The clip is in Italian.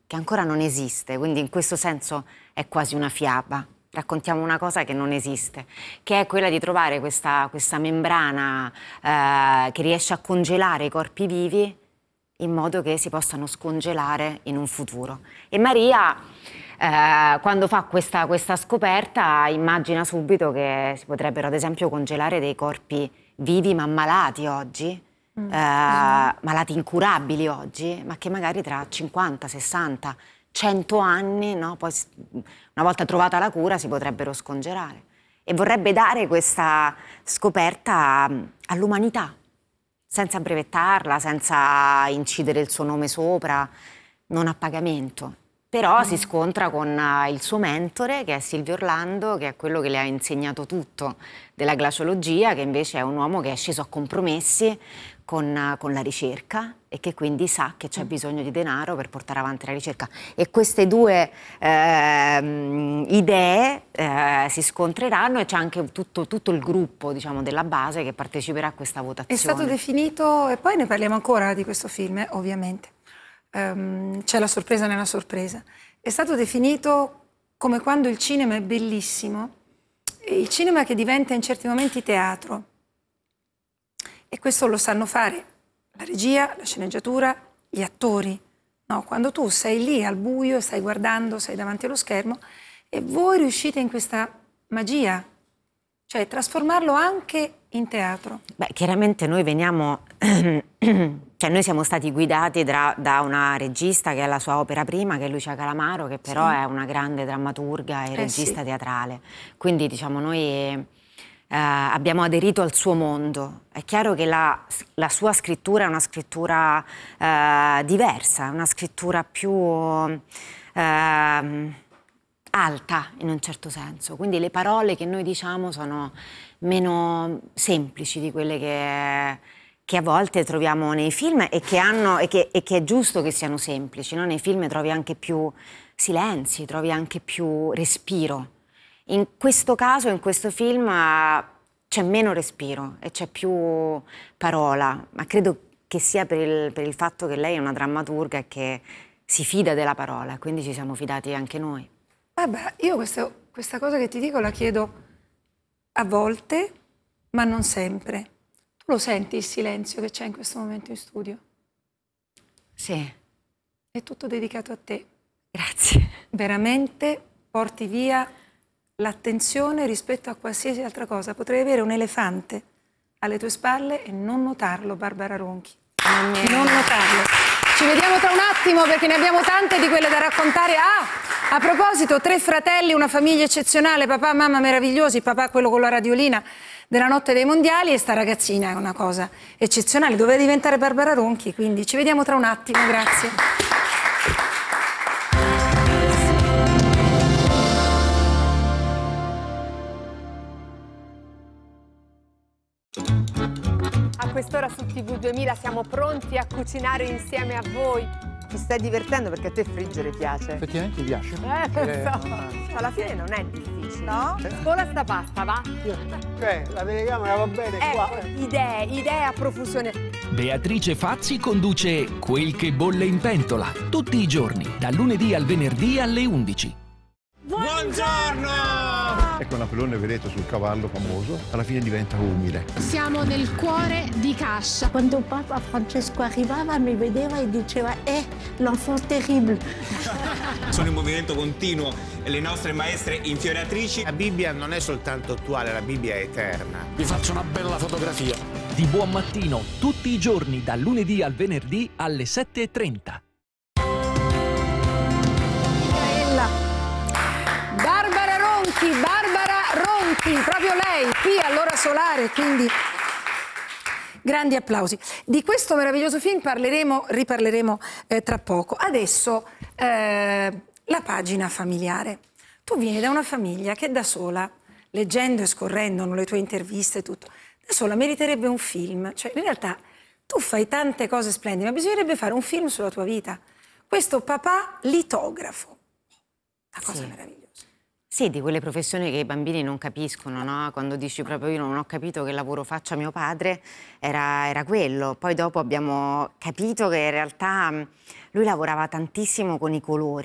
che ancora non esiste, quindi in questo senso è quasi una fiaba. Raccontiamo una cosa che non esiste, che è quella di trovare questa membrana che riesce a congelare i corpi vivi in modo che si possano scongelare in un futuro. E Maria, quando fa questa scoperta, immagina subito che si potrebbero ad esempio congelare dei corpi vivi ma malati oggi, malati incurabili oggi, ma che magari tra 50, 60, 100 anni, no? Poi una volta trovata la cura si potrebbero scongelare. E vorrebbe dare questa scoperta all'umanità, senza brevettarla, senza incidere il suo nome sopra, non a pagamento. Però si scontra con il suo mentore, che è Silvio Orlando, che è quello che le ha insegnato tutto della glaciologia, che invece è un uomo che è sceso a compromessi con la ricerca e che quindi sa che c'è bisogno di denaro per portare avanti la ricerca. E queste due idee si scontreranno e c'è anche tutto il gruppo, diciamo, della base che parteciperà a questa votazione. È stato definito, e poi ne parliamo ancora di questo film, ovviamente. C'è la sorpresa nella sorpresa. È stato definito come quando il cinema è bellissimo, il cinema che diventa in certi momenti teatro. E questo lo sanno fare la regia, la sceneggiatura, gli attori. No, quando tu sei lì al buio, stai guardando, sei davanti allo schermo e voi riuscite in questa magia, cioè trasformarlo anche in teatro. Beh, chiaramente noi veniamo, cioè noi siamo stati guidati da una regista che è la sua opera prima, che è Lucia Calamaro, che però è una grande drammaturga e regista teatrale. Quindi diciamo noi abbiamo aderito al suo mondo. È chiaro che la sua scrittura è una scrittura diversa, una scrittura più alta in un certo senso, quindi le parole che noi diciamo sono meno semplici di quelle che a volte troviamo nei film e che è giusto che siano semplici, no? Nei film trovi anche più silenzi, trovi anche più respiro. In questo caso, in questo film, c'è meno respiro e c'è più parola, ma credo che sia per il fatto che lei è una drammaturga e che si fida della parola, quindi ci siamo fidati anche noi. Vabbè, io questa cosa che ti dico la chiedo a volte, ma non sempre. Tu lo senti il silenzio che c'è in questo momento in studio? Sì. È tutto dedicato a te. Grazie. Veramente porti via l'attenzione rispetto a qualsiasi altra cosa. Potrei avere un elefante alle tue spalle e non notarlo, Barbara Ronchi. Non notarlo. Ci vediamo tra un attimo perché ne abbiamo tante di quelle da raccontare. A proposito, 3 fratelli, una famiglia eccezionale, papà, mamma meravigliosi, papà quello con la radiolina della notte dei mondiali e sta ragazzina è una cosa eccezionale, doveva diventare Barbara Ronchi, quindi ci vediamo tra un attimo, grazie. A quest'ora su TV 2000 siamo pronti a cucinare insieme a voi. Ti stai divertendo perché a te friggere piace? Effettivamente mi piace. Lo so. Alla fine non è difficile. No? Spola sta pasta, va? La telecamera va bene qua. Idee a profusione. Beatrice Fazzi conduce Quel che bolle in pentola, tutti i giorni, dal lunedì al venerdì alle 11. Buongiorno! Ecco Napoleone, vedete, sul cavallo famoso, alla fine diventa umile. Siamo nel cuore di Cascia. Quando Papa Francesco arrivava mi vedeva e diceva l'enfant terrible. Sono in movimento continuo le nostre maestre infioriatrici. La Bibbia non è soltanto attuale, la Bibbia è eterna. Vi faccio una bella fotografia. Di buon mattino, tutti i giorni, dal lunedì al venerdì alle 7:30. Barbara Ronchi, proprio lei, qui all'ora solare, quindi grandi applausi. Di questo meraviglioso film riparleremo tra poco. Adesso la pagina familiare. Tu vieni da una famiglia che da sola, leggendo e scorrendo le tue interviste e tutto, da sola meriterebbe un film. Cioè, in realtà tu fai tante cose splendide, ma bisognerebbe fare un film sulla tua vita. Questo papà litografo, una cosa meravigliosa. Sì, di quelle professioni che i bambini non capiscono, no? Quando dici proprio io non ho capito che lavoro faccia mio padre, era quello. Poi dopo abbiamo capito che in realtà lui lavorava tantissimo con i colori.